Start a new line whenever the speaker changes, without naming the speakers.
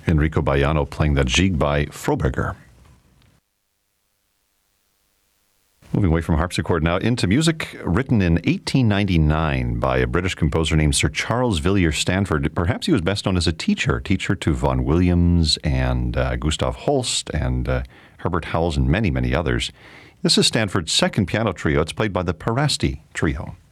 Enrico Baiano playing that Gigue by Froberger. Moving away from harpsichord now into music written in 1899 by a British composer named Sir Charles Villiers Stanford. Perhaps he was best known as a teacher to Vaughan Williams and Gustav Holst and Herbert Howells and many, many others. This is Stanford's second piano trio. It's played by the Parasti Trio.